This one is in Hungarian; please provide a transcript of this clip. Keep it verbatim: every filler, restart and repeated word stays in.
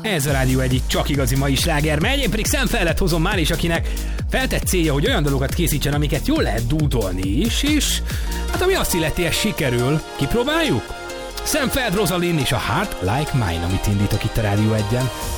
Ez a Rádió egy csak igazi mai sláger megy, én pedig Sam Feldet hozom már is, akinek feltett célja, hogy olyan dolgokat készítsen, amiket jól lehet dúdolni is, és hát ami azt illeti, ez sikerül. Kipróbáljuk? Sam Feld, Rosalind és a Heart Like Mine, amit indítok itt a Rádió egyen.